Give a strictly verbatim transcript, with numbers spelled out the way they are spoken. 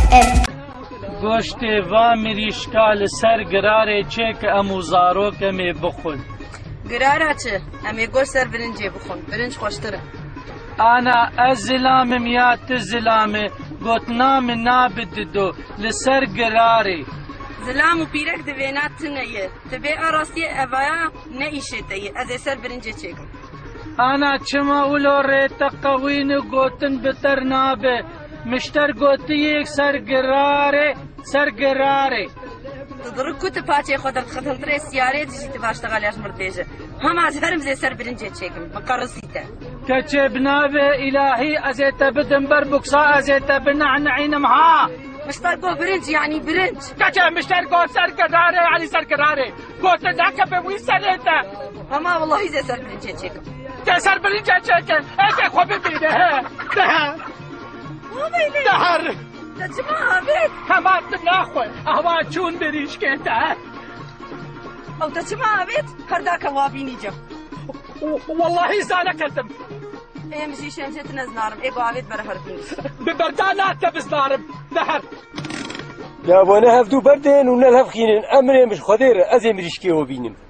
ام. گوشتی و مریشکا لسر گراره چه که امو زاروکه می بخون. گراره چه؟ امی گوش سر برنجه بخون. برنج خوشتره. انا از زلامم یا تزلامه گوتنام نابددو لسر گراره. زلام و پیرک دوینات تنیه. تبه آراستی اوایا نیشه تیه. از سر برنجه چکم. انا چما اولو ریتا قوین گوتن بتر نابه. مشتر گوتی یک سرگراره سرگراره. تدرک کت پاچه خودت ختم تره سیاره دیجی تباشتغالیش مرتیجه. هم از هرم زی سر برنجه چکم. مقارسیته. کچه بنابه الهی ازیتا بدن بر بکسا ازیتا بنعنعینم ها. مشتر گو برنج یعنی برنج. کچه مشتر گو سرگراره یعنی سرگراره. گوتن دکه به وی سریتا. اما والله زی سر برنجه چکم. که سر برنجه چکم. ایک خوب بیده. ده. دهر تجمع بيت كمان ناخوي اهوا چون بريش كيتا او تجمع بيت هرداك وابيني جم والله زانا كتم ايه مشي شمشت نزنارم ايه بابيت برهردين ببردانا تبزنارم دهر لا وانا هفدو بردين ونلهف خينين امري مش خدير ازي مريشكي وبينم